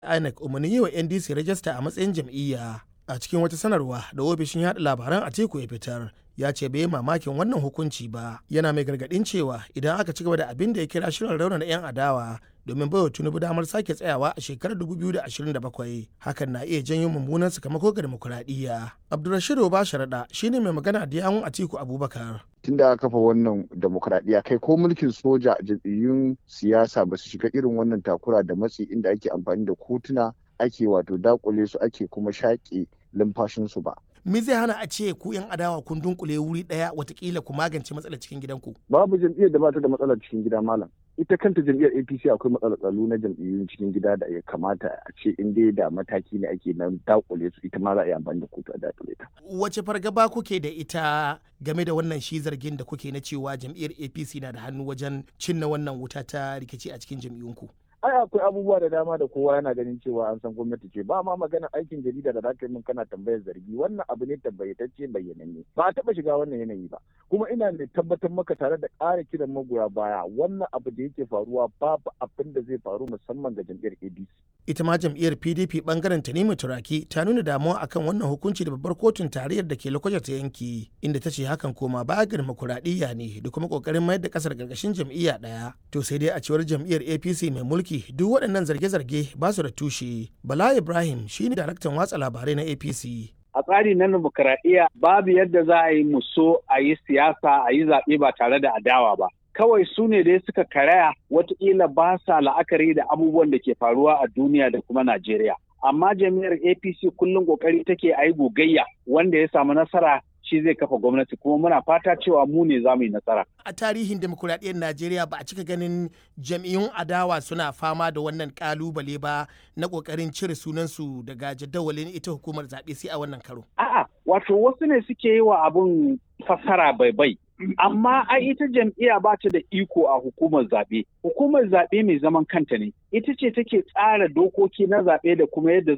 INEC umarnin yi wa NDC rajista a matsayin jam'iyya. A cikin wata sanarwa da ofishin yaɗa labaran Atiku ya fitar, ya ce bai mamakin wannan hukunci ba, yana mai gargaɗin cewa idan aka ci gaba da abin da ya kira shirin raunana 'yan adawa domin baiwa Tinubu damar sake tsayawa a shekarar 2027, hakan na iya janyo mummunan sakamako ga demokuraɗiyya. Abdulrashid Obasharaɗa shine mai magana da yawun Atiku Abubakar. Tun da aka kafa wannan demokradiyya kai ko mulkin soja jam'iyyun siyasa ba su shiga irin wannan takura da matsi inda ake amfani da kotuna ake wato dakule su ake kuma shaƙe lumfashinsu ba. Me zai hana a ce ku 'yan adawa kun dunkule wuri ɗaya watakila ku magance matsalar cikin gidanku? Babu jam'iyyar da ba ta da matsalar cikin gida malam. Ita kanta jam'iyyar APC akwai matsalar tsaro na jam'iyyun cikin gida da ya kamata a ce in dai da mataki ne ake nan dakule su ita ma za a yi amfani da kotu a dakule ta. Wace fargaba kuke da ita game da wannan shi zargin da kuke na cewa jam'iyyar APC na da hannu wajen cinna wannan wuta ta rikici a cikin jam'iyyunku? Ai akwai abubuwa da dama da kowa yana ganin cewa an san gwamnati ce ba ma magana aikin jarida da zaka yi min kana tambayar zargi wannan abu ne tabbayatacce bayyananne ba a taba shiga wannan yanayi ba kuma ina ne tabbatar maka tare da ƙara kiran magoya baya wannan abu da yake faruwa babu abin da zai faru musamman ga jam'iyyar ADC. Ita ma jam'iyyar PDP bangaren Tanimu Turaki ta nuna damuwa akan wannan hukunci da babbar kotun tarayyar da ke Lokoja ta yanki, inda ta ce hakan koma baya ga demokuraɗiyya ne da kuma ƙoƙarin mayar da ƙasar ƙarƙashin jam'iyya ɗaya. To sai dai a cewar jam'iyyar APC mai mulki duk waɗannan zarge-zarge ba su da tushe. Bala Ibrahim shine daraktan watsa labarai na APC. A tsari na dimokuraɗiyya babu yadda za a yi muso a yi siyasa a yi zaɓe ba tare da adawa ba. Kawai su ne dai suka karaya watakila ba sa la'akari da abubuwan da ke faruwa a duniya da kuma Najeriya. Amma jami'ar APC kullum ƙoƙari take a yi gogayya wanda ya samu nasara shi zai kafa gwamnati kuma muna fata cewa mu ne za mu yi nasara. A tarihin demokuraɗiyyar Najeriya ba a cika ganin jam'iyyun adawa suna fama da wannan kalubale ba na ƙoƙarin cire sunansu daga jadawalin ita hukumar zaɓe sai a wannan karo. A'a, wato wasu ne suke yi wa abun fassara bai. Amma ai ita jam'iyya ba ta da iko a hukumar zaɓe. Hukumar zaɓe mai zaman kanta ne. Ita ce take tsara dokoki na zaɓe da kuma yadda